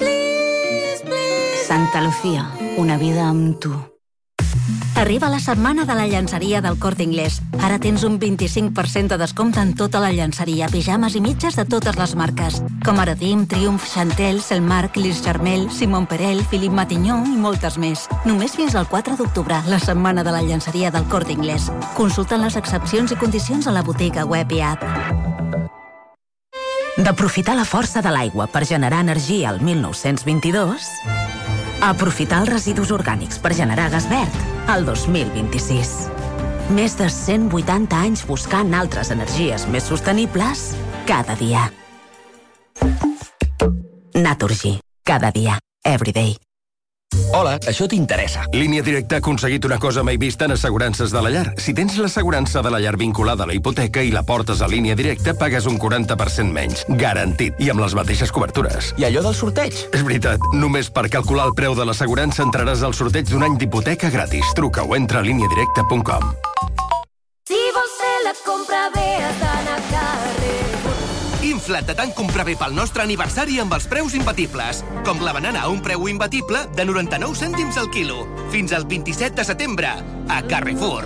Santa Lucía, una vida amb tu. Arriba la setmana de la llançaria del Corte Inglés. Ara tens un vint-i-cinc per cent de descompte en tota la llançaria, pijames i mitges de totes les marques, com Aradim, Triumph, Chantel, Selmark, Lis Charmel, Simon Perel, Philippe Matignon i moltes més. Només fins al quatre d'octubre, la setmana de la llançaria del Corte Inglés. Consulta les excepcions i condicions a la botiga web i app. D'aprofitar la força de l'aigua per generar energia al mil nou-cents vint-i-dos... aprofitar els residus orgànics per generar gas verd al dos mil vint-i-sis. Més de cent vuitanta anys buscant altres energies més sostenibles cada dia. Naturgy. Cada dia. Every day. Hola, això t'interessa. Línia Directa ha aconseguit una cosa mai vista en assegurances de la llar. Si tens l'assegurança de la llar vinculada a la hipoteca i la portes a Línia Directa, pagues un quaranta per cent menys. Garantit. I amb les mateixes cobertures. I allò del sorteig? És veritat. Només per calcular el preu de l'assegurança entraràs al sorteig d'un any d'hipoteca gratis. Truca o entra a línia directa punt com. Si vols fer la compra bé, has d'anar a Carrefour. Infla't de tant comprar bé pel nostre aniversari amb els preus imbatibles. Com la banana a un preu imbatible de noranta-nou cèntims al quilo. Fins al vint-i-set de setembre, a Carrefour.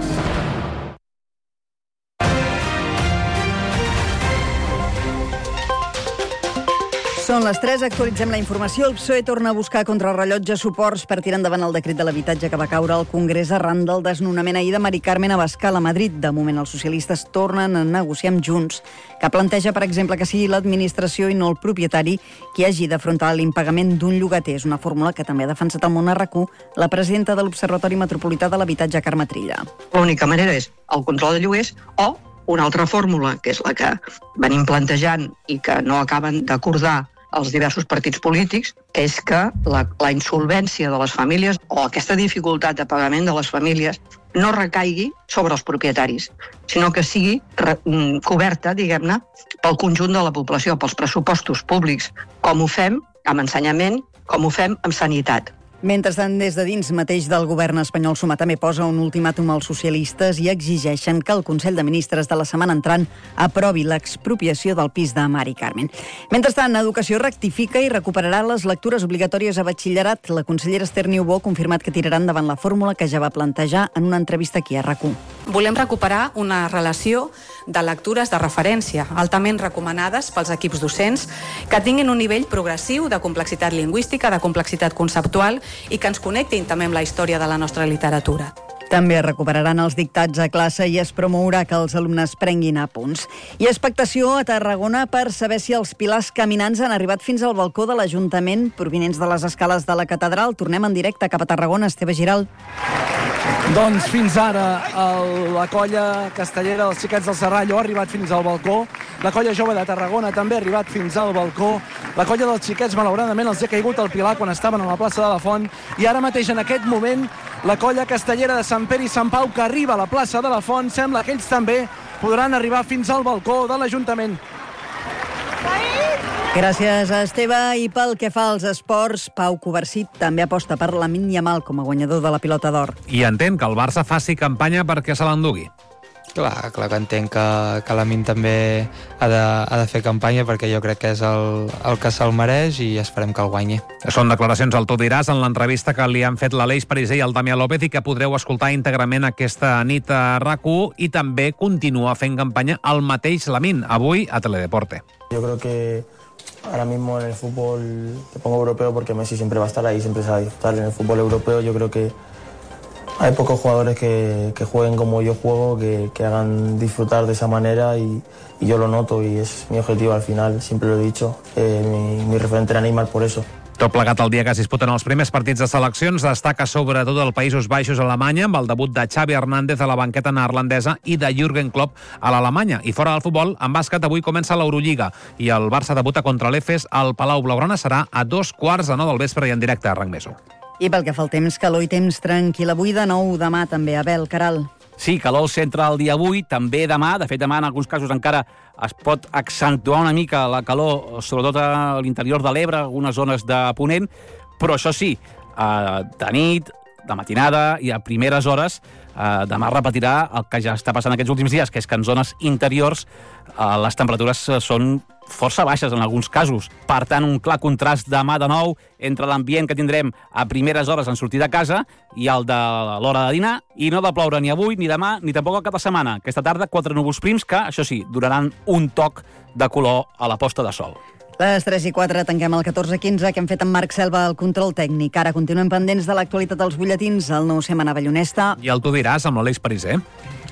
Són les tres, actualitzem la informació. El P S O E torna a buscar contrarrellotge suports per tirar endavant el decret de l'habitatge que va caure al Congrés arran del desnonament ahir de Mari Carmen Abascal a Madrid. De moment, els socialistes tornen a negociar amb Junts, que planteja, per exemple, que sigui l'administració i no el propietari qui hagi d'afrontar l'impagament d'un llogater. És una fórmula que també ha defensat al Món R Q la presidenta de l'Observatori Metropolità de l'Habitatge, Carme Trilla. L'única manera és el control de lloguers o una altra fórmula, que és la que venim plantejant i que no acaben d'acordar els diversos partits polítics, és que la, la insolvència de les famílies o aquesta dificultat de pagament de les famílies no recaigui sobre els propietaris, sinó que sigui re, coberta, diguem-ne, pel conjunt de la població, pels pressupostos públics, com ho fem amb ensenyament, com ho fem amb sanitat. Mentrestant, des de dins mateix del govern espanyol, Sumar també posa un ultimàtum als socialistes i exigeixen que el Consell de Ministres de la setmana entrant aprovi l'expropiació del pis de Mari Carmen. Mentrestant, Educació rectifica i recuperarà les lectures obligatòries a batxillerat. La consellera Esther Niubó ha confirmat que tiraran endavant la fórmula que ja va plantejar en una entrevista aquí a RAC u. Volem recuperar una relació de lectures de referència, altament recomanades pels equips docents, que tinguin un nivell progressiu de complexitat lingüística, de complexitat conceptual i que ens connectin també amb la història de la nostra literatura. També es recuperaran els dictats a classe i es promourà que els alumnes prenguin apunts. I expectació a Tarragona per saber si els pilars caminants han arribat fins al balcó de l'Ajuntament provinents de les escales de la catedral. Tornem en directe cap a Tarragona, Esteve Giral. Doncs fins ara el, la colla castellera dels Xiquets del Serrallo ha arribat fins al balcó, la colla jove de Tarragona també ha arribat fins al balcó, la colla dels Xiquets malauradament els ha caigut al pilar quan estaven a la plaça de la Font i ara mateix en aquest moment la colla castellera de Sant Pere i Sant Pau que arriba a la plaça de la Font, sembla que ells també podran arribar fins al balcó de l'Ajuntament. Gràcies a Esteve. I pel que fa als esports, Pau Covarsí també aposta per Lamine Yamal com a guanyador de la pilota d'or. I entén que el Barça faci campanya perquè se l'endugui. Clar, clar que entenc que, que l'Amin també ha de, ha de fer campanya perquè jo crec que és el, el que se'l mereix i esperem que el guanyi. Són declaracions al Tu diràs en l'entrevista que li han fet l'Aleix Pariser i el Damià López i que podreu escoltar íntegrament aquesta nit a RAC u i també continua fent campanya el mateix Lamine, avui a Teledeporte. Yo creo que ahora mismo en el fútbol, te pongo europeo porque Messi siempre va a estar ahí, siempre se va a disfrutar. En el fútbol europeo yo creo que hay pocos jugadores que, que jueguen como yo juego, que, que hagan disfrutar de esa manera y, y yo lo noto y es mi objetivo al final, siempre lo he dicho, eh, mi, mi referente era Neymar por eso. Tot plegat el dia que es disputen els primers partits de seleccions, destaca sobretot el Països Baixos a Alemanya, amb el debut de Xavi Hernández a la banqueta neerlandesa i de Jürgen Klopp a l'Alemanya. I fora del futbol, en bàsquet, avui comença l'Eurolliga i el Barça debuta contra l'Efes al Palau Blaugrana. Serà a dos quarts de nou del vespre i en directe a RAC més u. I pel que fa al temps, calor i temps tranquil. Avui de nou, demà també. Abel, Caral. Sí, calor al centre el dia avui, també demà. De fet, demà en alguns casos encara es pot accentuar una mica la calor, sobretot a l'interior de l'Ebre, algunes zones de Ponent, però això sí, de nit, de matinada i a primeres hores, demà repetirà el que ja està passant aquests últims dies, que és que en zones interiors les temperatures són força baixes en alguns casos. Per tant, un clar contrast demà de nou entre l'ambient que tindrem a primeres hores en sortir de casa i el de l'hora de dinar, i no de ploure ni avui, ni demà, ni tampoc el cap de setmana. Aquesta tarda, quatre núvols prims que, això sí, donaran un toc de color a la posta de sol. Les tres i quatre tanquem el catorze quinze que hem fet amb Marc Selva al control tècnic. Ara continuem pendents de l'actualitat dels butlletins, el nou Semana Ballonesta. I el Tu diràs amb l'Aleix Pariser.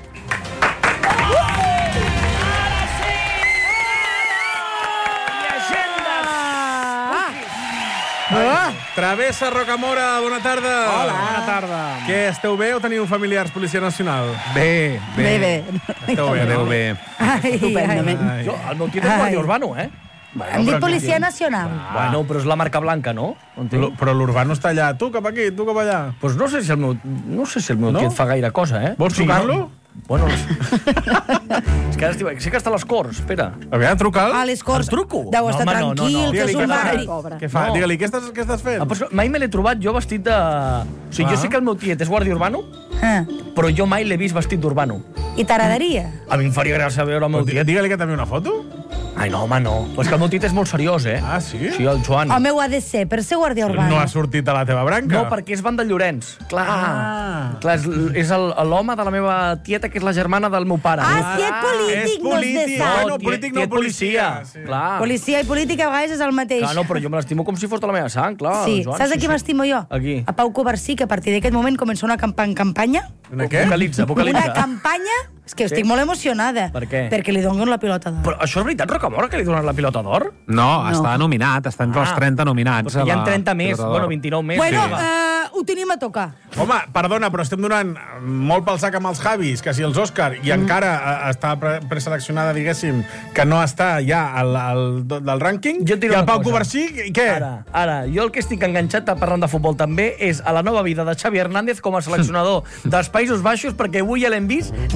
Ah. Travessa Rocamora, bona tarda. Hola. Bona tarda. Què, esteu bé o teniu familiars Policia Nacional? Bé, bé. Bé, bé. Esteu bé, Esteu no? bé. Ai, Estupendament. ai. Jo, el meu tiet és guàrdia urbano, eh? Bueno, Hem dit Policia Nacional. Bueno, però és la marca blanca, no? L però l'Urbano està allà. Tu cap aquí, tu cap allà. Pues no sé si el meu, no sé si el meu No? tiet fa gaire cosa, eh? Vols Sí, trucar-lo? no? Bueno, és que ara estic, sé que està a les Corts, espera. A veure, truca'l. A les Corts. El truco? Deu estar home, no, no, tranquil, no. que és Digue-li un què fa. barri. Què fa? No. Digue-li, què estàs, què estàs fent? Ah, però mai me l'he trobat jo vestit de... O sigui, Ah. jo sé que el meu tiet és guàrdia urbano, Ah. però jo mai l'he vist vestit d'urbano. I t'agradaria? A mi em faria gràcia veure el meu tiet. Digue-li que també una foto. Ai, no, home, no. Però és que el meu tiet és molt seriós, eh? Ah, sí? Sí, el Joan. Home, ho ha de ser, per ser guàrdia urbana. No ha sortit a la teva branca. No, perquè és Van de Llorenç. Clar. Ah. Clar, és, és el- l'home de la meva tieta, que és la germana del meu pare. Ah, si ets polític, no has de Ah, ser. no, polític no, tiet policia. Sí. Clar. Policia i política a vegades és el mateix. Clar, no, però jo me l'estimo com si fos de la meva sang, clar. Sí, Joan, saps a sí, qui sí. m'estimo jo? A qui? A Pau Covarsí, que a partir d'aquest moment comença una campa campanya. Una què? Vocalitza, vocalitza. Una campanya... És que estic Sí. molt emocionada. Per què? Perquè li donen la pilota d'or. Però això és veritat, Rocamora, que li donen la pilota d'or? No, No. està nominat, està entre els Ah. trenta nominats. Perquè hi a ha la trenta més, Pilota d'Or. bueno, vint-i-nou més. Bueno, Sí. eh, ho tenim a tocar. Home, perdona, però estem donant molt pel sac amb els Javis, que si els Òscar, i Mm. encara eh, està pre preseleccionada, diguéssim, que no està ja al, al, del rànquing. Jo et diré I el una Pau cosa. Covarsí, i què? Ara, ara, jo el que estic enganxat parlant de futbol també és a la nova vida de Xavi Hernández com a seleccionador dels Països Baixos, perquè avui ja l'hem vist anar amb bicicleta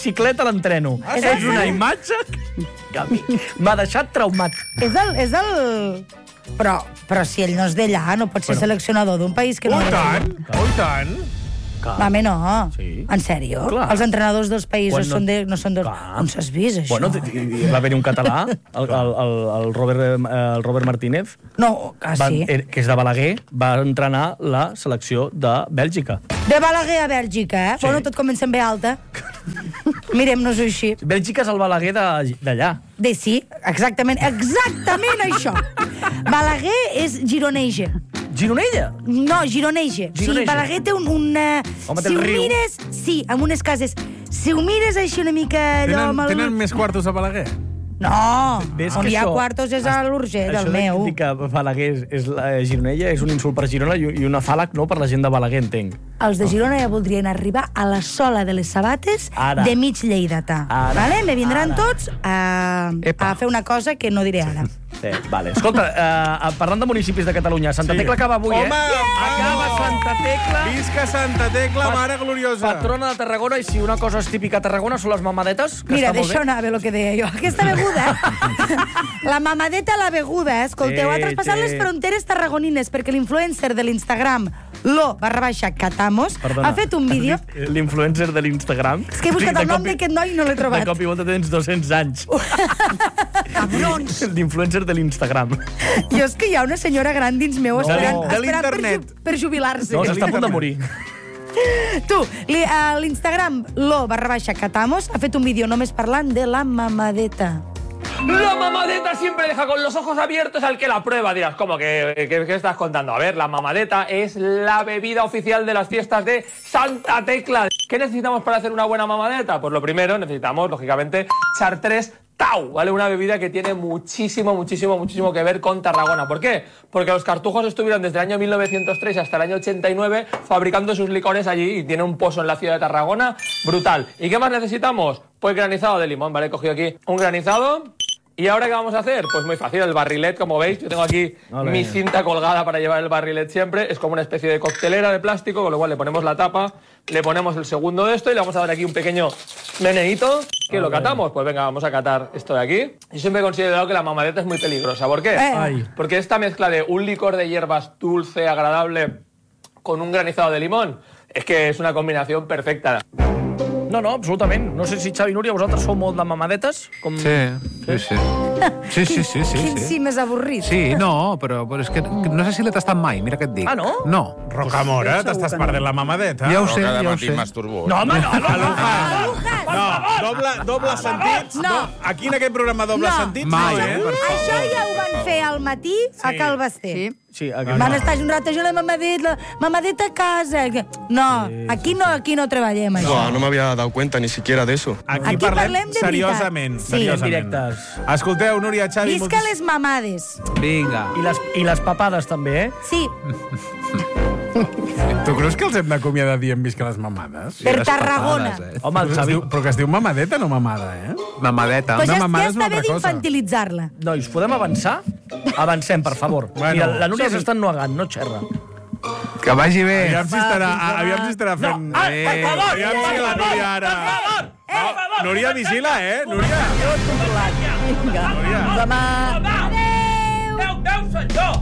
bicicleta l'entreno. Ah, sí? És una imatge que a mi m'ha deixat traumat. És el... És el... Però, però si ell no és d'allà, no pot ser Bueno. seleccionador d'un país que no... Oh, i és. tant! Oh, i tant! Home, no. Sí. En sèrio? Clar. Els entrenadors dels països Quan no- són de... No són de... On s'has vist, això? Bueno, t- t- va haver-hi un català, el, el, el, el, Robert, eh, el Robert Martínez, No, ah, va, sí. eh, que és de Balaguer, va entrenar la selecció de Bèlgica. De Balaguer a Bèlgica, eh? Sí. Bueno, tot comença amb B alta. Mirem-nos així. Bèlgica és el Balaguer de- d'allà. De sí, exactament, exactament això. Balaguer és gironege. Gironella? No, gironege. O sigui, Gironege. Balaguer té un... un uh, Home, té si el ho riu. mires... Sí, amb unes cases. Si ho mires així una mica... allò Tenen, amb el... tenen més quartos a Balaguer? No, Ves on que hi ha això- quartos és a l'Urgell, el Això de meu. dir que Balaguer és, és la Gironella és un insult per Girona i, i una fàl·lac no per la gent de Balaguer, entenc. Els de Girona ja voldrien arribar a la sola de les sabates Ara. de mig lleidatà. Ara. Vale? Me vindran Ara. tots a, a fer una cosa que no diré ara. Sí, vale. Escolta, uh, parlant de municipis de Catalunya, Santa Sí. Tecla acaba avui, Home, eh? Acaba bravo! Santa Tecla. Visca Santa Tecla, Pat- mare gloriosa! Patrona de Tarragona, i si una cosa és típica a Tarragona són les mamadetes, que Mira, està molt d'això bé. anava el que deia jo. Aquesta beguda, la mamadeta a la beguda, eh? escolteu, ha Sí, traspassat sí. les fronteres tarragonines perquè l'influencer de l'Instagram, lo barra baixa catamos, Perdona, ha fet un vídeo... has dit L'influencer de l'Instagram. És que he buscat el nom d'aquest noi i no l'he De trobat. cop i volta tens dos-cents anys. Cabrons! L'influencer de l'Instagram. Jo és que hi ha una senyora gran dins meu No, esperant, de esperant per, l'internet. ju per jubilar-se. No, s'està a punt de morir. Tu, li- a l'Instagram, lo barra baixa catamos, ha fet un vídeo només parlant de la mamadeta. La mamadeta siempre deja con los ojos abiertos al que la prueba. Dirás, ¿cómo? ¿Qué, qué, qué estás contando? A ver, la mamadeta es la bebida oficial de las fiestas de Santa Tecla. ¿Qué necesitamos para hacer una buena mamadeta? Pues lo primero, necesitamos, lógicamente, Chartres Tau, ¿vale? Una bebida que tiene muchísimo, muchísimo, muchísimo que ver con Tarragona. ¿Por qué? Porque los cartujos estuvieron desde el año mil novecientos tres hasta el año ochenta y nueve fabricando sus licores allí y tiene un pozo en la ciudad de Tarragona brutal. ¿Y qué más necesitamos? Pues granizado de limón, ¿vale? He cogido aquí un granizado. ¿Y ahora qué vamos a hacer? Pues muy fácil, el barrilet, como veis, yo tengo aquí Ole. mi cinta colgada para llevar el barrilet siempre, es como una especie de coctelera de plástico, con lo cual le ponemos la tapa, le ponemos el segundo de esto y le vamos a dar aquí un pequeño meneíto, que lo Ole. catamos. Pues venga, vamos a catar esto de aquí. Yo siempre he considerado que la mamadeta es muy peligrosa, ¿por qué? Ay. Porque esta mezcla de un licor de hierbas dulce, agradable, con un granizado de limón, es que es una combinación perfecta. No, no, absolutament. No sé si Xavi i Núria, vosaltres sou molt de mamadetes? Com... Sí, sí, sí. Sí, sí, sí, sí. Quin sí. sí més avorrit. Sí, no, però, però és que no sé si l'he tastat mai, mira què et dic. Ah, no? No. Rocamora, Segur t'estàs que no. perdent la mamadeta. Ja ho sé, cada ja ho matí sé. masturbo. No, home, no, no, no, Luján. No, doble, doble sentit. No. Aquí en aquest programa doble No. sentit. Mai, no, eh? eh? Per favor. Això ja ho van fer al matí a Sí. Cal Basté. Sí. Sí, Van estar un rato jo la mamadeta, la mamadeta a casa. No, aquí no, aquí no treballem, això. Buah, no me había dado cuenta ni siquiera de eso. Aquí, Aquí parlem, parlem de seriosament. veritat. Sí. seriosament. Directes. Escolteu, Núria, Xavi... Visca les mamades. Vinga. I les, I les papades, també, eh? Sí, Tu creus que els hem d'acomiadar dient visca les mamades? per Tarragona. Papades, eh? Home, el Però, es Xavi... diu, però que es diu mamadeta, no mamada, eh? Mamadeta. Pues Una ja, mamada ja és una està bé altra cosa. d'infantilitzar-la. Nois, podem avançar? Avancem, per favor. Bueno, Mira, la Núria som-hi. s'està ennuegant, no xerra. Que vagi bé. Aviam si estarà, Va, aviam si estarà No, fent... ah, per favor! Aviam si la Núria ara... Per favor! Per favor! Núria, vigila, eh? Núria. Vinga, Núria. demà... Adéu! Adéu, adéu, senyor!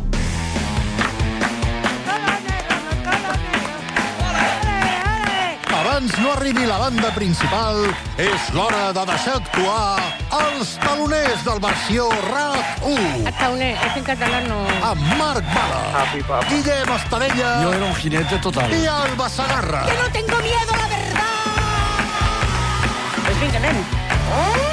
Abans no arribi la banda principal, és l'hora de deixar actuar els taloners del versió RAC u. Tauner, es en catalán no... Amb Marc Bala, Guillem Estadella Yo era un jinete total. i Alba Sagarra. Que no tengo miedo, la verdad. Pues vinga, anem. Oh!